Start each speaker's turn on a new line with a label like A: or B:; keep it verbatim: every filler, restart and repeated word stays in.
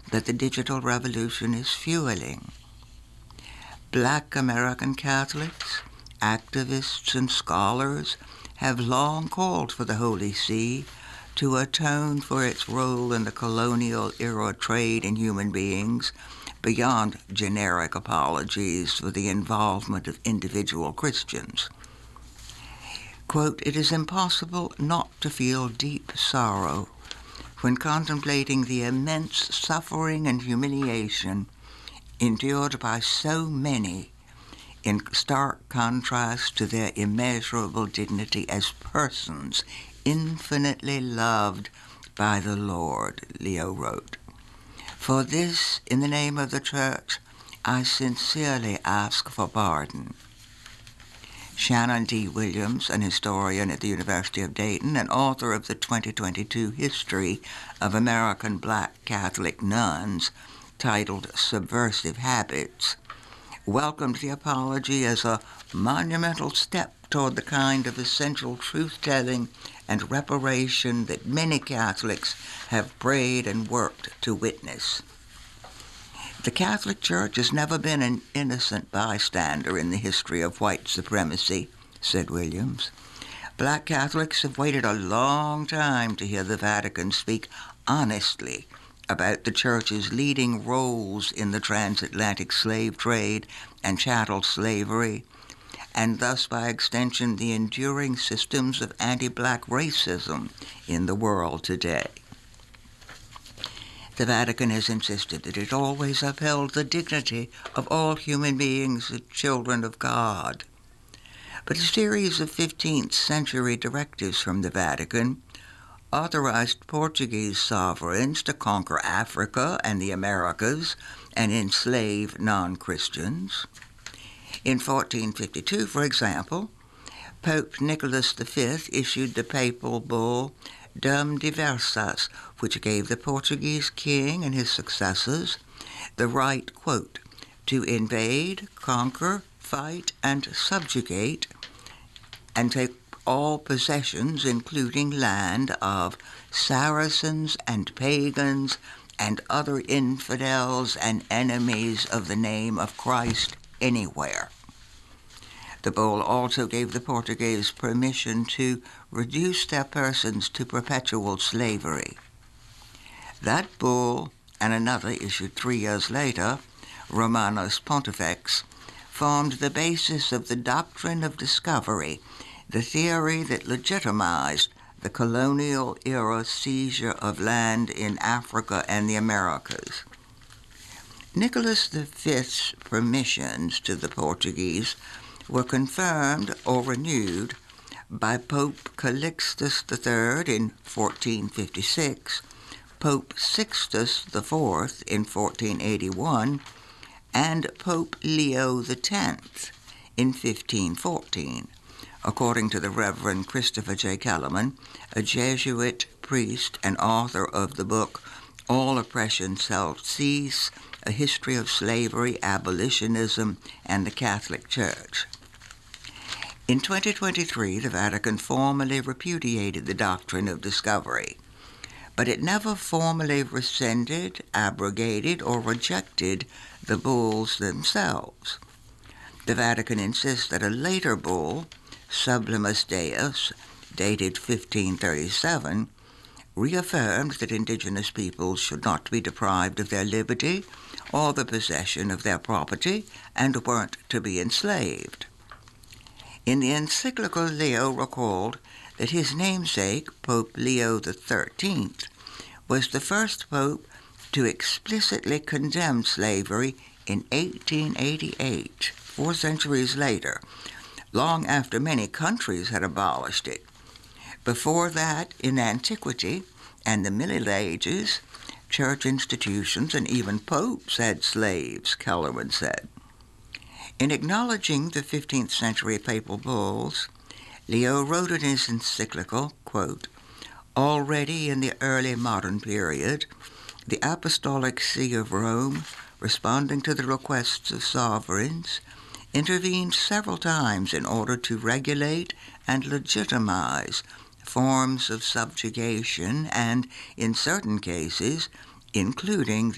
A: that the digital revolution is fueling. Black American Catholics, activists, and scholars have long called for the Holy See to atone for its role in the colonial era trade in human beings beyond generic apologies for the involvement of individual Christians. Quote, "It is impossible not to feel deep sorrow when contemplating the immense suffering and humiliation endured by so many in stark contrast to their immeasurable dignity as persons infinitely loved by the Lord," Leo wrote. "For this, in the name of the Church, I sincerely ask for pardon." Shannon D. Williams, an historian at the University of Dayton and author of the twenty twenty-two History of American Black Catholic Nuns, titled Subversive Habits, welcomed the apology as a monumental step toward the kind of essential truth-telling and reparation that many Catholics have prayed and worked to witness. "The Catholic Church has never been an innocent bystander in the history of white supremacy," said Williams. "Black Catholics have waited a long time to hear the Vatican speak honestly about the Church's leading roles in the transatlantic slave trade and chattel slavery, and thus by extension the enduring systems of anti-black racism in the world today. The Vatican has insisted that it always upheld the dignity of all human beings as children of God. But a series of fifteenth century directives from the Vatican authorized Portuguese sovereigns to conquer Africa and the Americas and enslave non-Christians. In fourteen fifty-two, for example, Pope Nicholas the Fifth issued the papal bull Dum Diversas, which gave the Portuguese king and his successors the right, quote, "to invade, conquer, fight, and subjugate, and take all possessions, including land, of Saracens and pagans and other infidels and enemies of the name of Christ anywhere." The bull also gave the Portuguese permission to reduce their persons to perpetual slavery. That bull, and another issued three years later, Romanus Pontifex, formed the basis of the doctrine of discovery, the theory that legitimized the colonial era seizure of land in Africa and the Americas. Nicholas the Fifth's permissions to the Portuguese were confirmed or renewed by Pope Calixtus the Third in fourteen fifty-six, Pope Sixtus the Fourth in fourteen eighty-one, and Pope Leo the Tenth in fifteen fourteen, according to the Reverend Christopher J. Kellerman, a Jesuit priest and author of the book All Oppression Shall Cease, A History of Slavery, Abolitionism, and the Catholic Church. In twenty twenty-three, the Vatican formally repudiated the doctrine of discovery, but it never formally rescinded, abrogated, or rejected the bulls themselves. The Vatican insists that a later bull, Sublimus Deus, dated fifteen thirty-seven, reaffirmed that indigenous peoples should not be deprived of their liberty or the possession of their property and weren't to be enslaved. In the encyclical, Leo recalled that his namesake, Pope Leo the Thirteenth, was the first pope to explicitly condemn slavery in eighteen eighty-eight, four centuries later, long after many countries had abolished it. Before that, in antiquity and the Middle Ages, church institutions and even popes had slaves, Kellerman said. In acknowledging the fifteenth century papal bulls, Leo wrote in his encyclical, quote, "Already in the early modern period, the Apostolic See of Rome, responding to the requests of sovereigns, intervened several times in order to regulate and legitimize forms of subjugation and, in certain cases, including